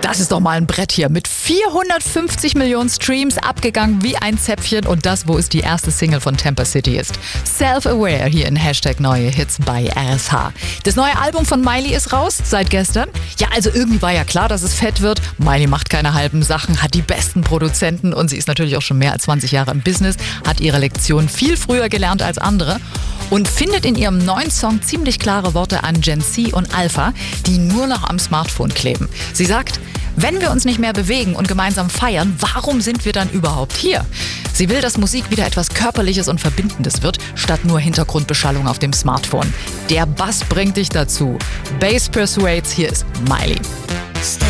Das ist doch mal ein Brett hier. Mit 450 Millionen Streams abgegangen wie ein Zäpfchen. Und das, wo es die erste Single von Temper City ist. Self-Aware hier in Hashtag Neue Hits bei RSH. Das neue Album von Miley ist raus, seit gestern. Ja, also irgendwie war ja klar, dass es fett wird. Miley macht keine halben Sachen, hat die besten Produzenten und sie ist natürlich auch schon mehr als 20 Jahre im Business, hat ihre Lektion viel früher gelernt als andere und findet in ihrem neuen Song ziemlich klare Worte an Gen Z und Alpha, die nur noch am Smartphone kleben. Sie sagt, wenn wir uns nicht mehr bewegen und gemeinsam feiern, warum sind wir dann überhaupt hier? Sie will, dass Musik wieder etwas Körperliches und Verbindendes wird, statt nur Hintergrundbeschallung auf dem Smartphone. Der Bass bringt dich dazu. Bass Persuades, hier ist Miley.